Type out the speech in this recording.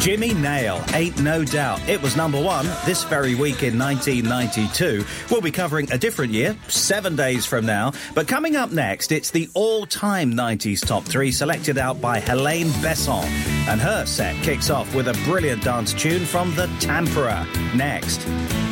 Jimmy Nail, Ain't No Doubt. It was number one this very week in 1992. We'll be covering a different year, 7 days from now. But coming up next, it's the all-time 90s top 3 selected out by Helene Besson. And her set kicks off with a brilliant dance tune from the Tampera. Next.